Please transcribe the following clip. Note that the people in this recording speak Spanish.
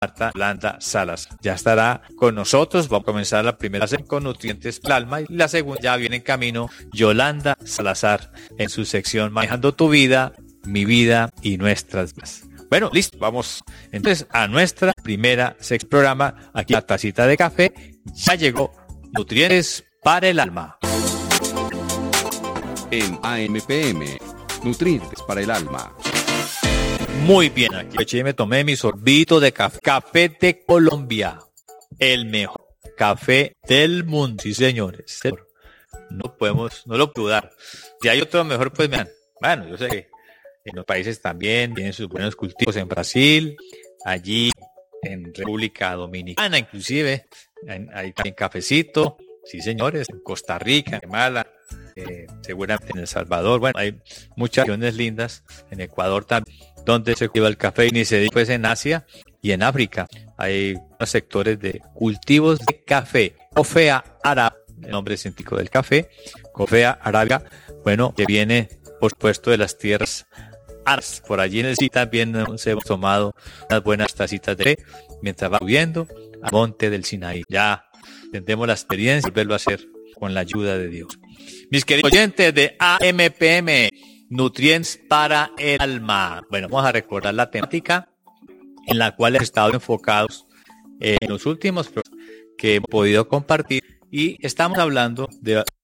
Marta Yolanda Salas. Ya estará con nosotros. Vamos a comenzar la primera sección con nutrientes para el alma y la segunda ya viene en camino Yolanda Salazar en su sección Manejando tu vida, mi vida y nuestras vidas. Bueno, listo, vamos entonces a nuestra primera sección programa. Aquí la tacita de café. Ya llegó Nutrientes para el alma. En AMPM, Nutrientes para el alma. Muy bien, aquí me tomé mi sorbito de café. Café de Colombia. El mejor café del mundo. Sí, señores. No lo puedo dar. Si hay otro mejor, pues vean. Bueno, yo sé que en los países también tienen sus buenos cultivos. En Brasil, allí en República Dominicana, inclusive, hay también cafecito. Sí, señores. En Costa Rica, en Guatemala, seguramente en El Salvador. Bueno, hay muchas regiones lindas. En Ecuador también, donde se cultiva el café, y ni se diga pues en Asia y en África. Hay unos sectores de cultivos de café. Coffea arábica, el nombre científico del café. Coffea arábica, bueno, que viene, por supuesto, de las tierras árabes. Por allí en el sitio también nos hemos tomado unas buenas tacitas de café mientras va subiendo al monte del Sinaí. Ya tendremos la experiencia de volverlo a hacer con la ayuda de Dios. Mis queridos oyentes de AMPM, Nutrientes para el alma. Bueno, vamos a recordar la temática en la cual hemos estado enfocados en los últimos programas que hemos podido compartir, y estamos hablando de